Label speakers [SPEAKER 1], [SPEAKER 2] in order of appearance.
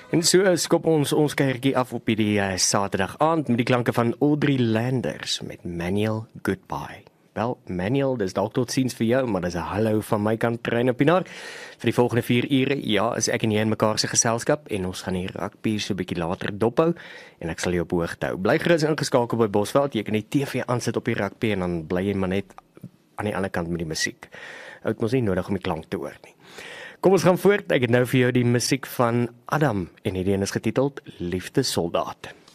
[SPEAKER 1] En so skop ons kuiertjie af op hierdie Saterdag aand met die klanke van Audrey Landers met Manuel Goodbye. Wel, Manuel, dis dalk tot ziens vir jou, maar dis 'n hallo van my kant, Trein op Pinaar. Vir die volgende 4 ure, ja, is ek en jy in mekaar se geselskap en ons gaan hier rugby so 'n bietjie later dophou en ek sal jou op hoogte hou. Bly gerus ingeskakel by Bosveld, jy kan die TV aansit op die rugby en dan bly jy maar net aan die ander kant met die musiek. Hout mos nie nodig om die klank te hoor nie. Kom ons gaan voort, ek het nou vir jou die musiek van Adam en hierdie een is getiteld Liefdessoldaat.